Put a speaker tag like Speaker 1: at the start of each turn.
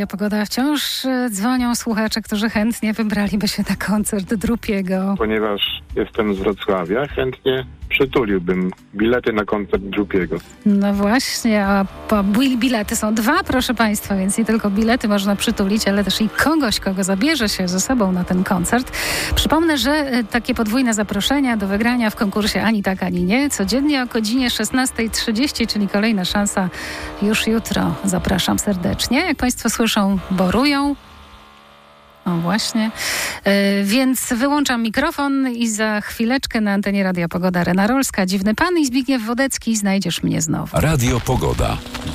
Speaker 1: Radia Pogoda. Wciąż dzwonią słuchacze, którzy chętnie wybraliby się na koncert Drupiego.
Speaker 2: Ponieważ jestem z Wrocławia, chętnie przytuliłbym bilety na koncert Drupiego.
Speaker 1: No właśnie, a bilety są 2, proszę Państwa, więc nie tylko bilety można przytulić, ale też i kogoś, kogo zabierze się ze sobą na ten koncert. Przypomnę, że takie podwójne zaproszenia do wygrania w konkursie Ani tak, ani nie, codziennie o godzinie 16:30, czyli kolejna szansa już jutro. Zapraszam serdecznie. Jak Państwo słyszą, borują. O właśnie. Więc wyłączam mikrofon i za chwileczkę na antenie Radia Pogoda Rena Rolska, Dziwny Pan i Zbigniew Wodecki. Znajdziesz mnie znowu.
Speaker 3: Radio Pogoda.